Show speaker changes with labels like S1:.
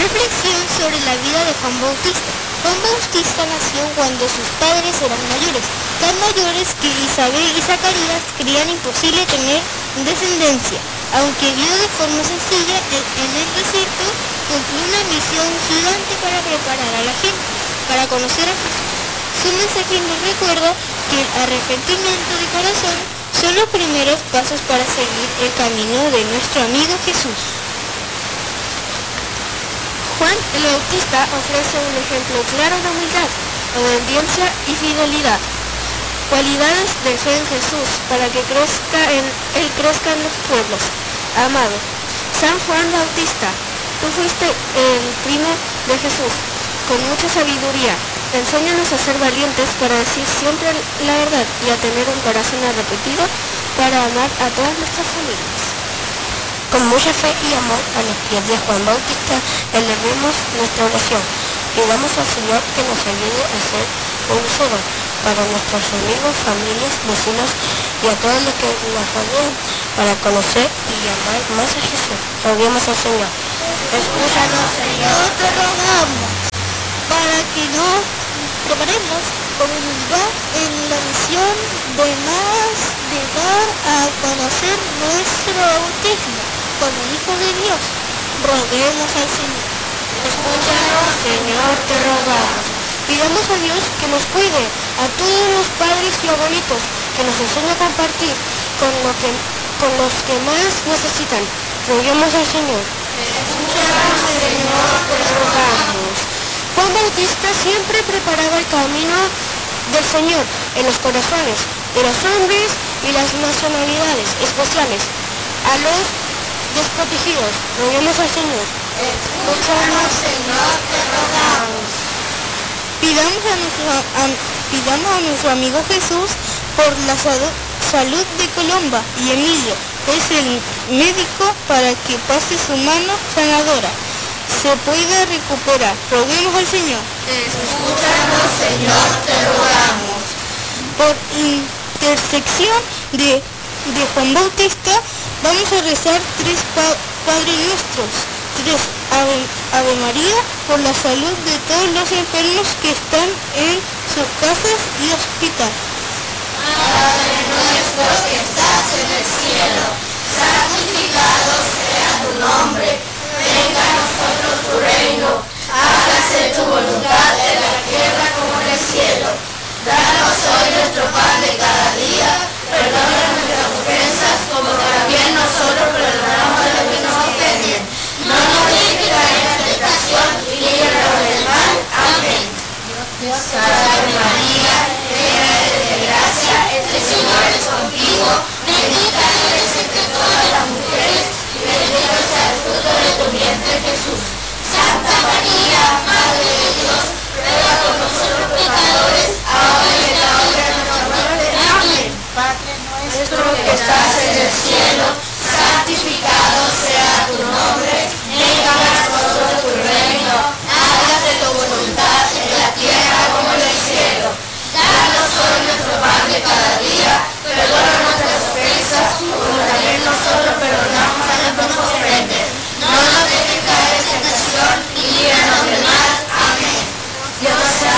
S1: Reflexión sobre la vida de Juan Bautista. Juan Bautista nació cuando sus padres eran mayores, tan mayores que Isabel y Zacarías creían imposible tener descendencia. Aunque vio de forma sencilla, en el desierto cumplió una misión gigante para preparar a la gente, para conocer a Jesús. Su mensaje nos recuerda que el arrepentimiento de corazón son los primeros pasos para seguir el camino de nuestro amigo Jesús.
S2: Juan el Bautista ofrece un ejemplo claro de humildad, obediencia y fidelidad, cualidades de fe en Jesús para que Él crezca en los pueblos. Amado San Juan Bautista, tú fuiste el primo de Jesús, con mucha sabiduría. Enséñanos a ser valientes para decir siempre la verdad y a tener un corazón arrepentido para amar a todas nuestras familias.
S3: Con mucha fe y amor a los pies de Juan Bautista, elevemos nuestra oración. Pidamos al Señor que nos ayude a ser un lucero para nuestros amigos, familias, vecinos y a todos los que nos rodean, para conocer y amar más a Jesús. Roguemos al Señor.
S1: Escúchanos, Señor, te rogamos, para que nos preparemos con humildad en la misión de dar a conocer nuestro bautismo como Hijo de Dios. Roguemos al Señor.
S2: Escúchanos, Señor, te rogamos. Pidamos a Dios que nos cuide, a todos los padres y abuelitos, que nos enseñe a compartir con los que más necesitan. Roguemos al Señor.
S1: Escúchanos, Señor, te rogamos.
S2: Juan Bautista siempre preparaba el camino del Señor en los corazones de los hombres y las nacionalidades especiales, a los desprotegidos. Roguemos al Señor.
S1: Escúchanos, Señor, te rogamos.
S4: Pidamos a nuestro amigo Jesús por la salud de Colomba y Emilio, que es el médico, para que pase su mano sanadora, se pueda recuperar. Roguemos al Señor.
S1: Escúchanos, Señor, te rogamos.
S4: Por intersección de Juan Bautista, vamos a rezar 3 Padre Nuestros, 3 Ave María, por la salud de todos los enfermos que están en sus casas y hospital.
S1: Padre nuestro que estás en el cielo, santificado sea tu nombre. Venga a nosotros tu reino. Hágase tu voluntad en la tierra como en el cielo. Danos hoy nuestro pan de cada día. Perdona nuestras ofensas como también nosotros perdonamos a los que nos ofenden. No nos dejes caer en tentación y líbranos del mal. Amén. Salve María, llena eres de gracia, el Señor es contigo. Bendita eres entre todas las mujeres y bendito sea el fruto de tu vientre, Jesús. Santa María, Madre de Dios, ruega por nosotros pecadores, ahora y en la hora de nuestra muerte. Amén. Padre nuestro que estás en el cielo, santificado sea tu nombre. Venga a nosotros tu reino. Hágase tu voluntad en la tierra como en el cielo. Danos hoy nuestro pan de cada día. Perdona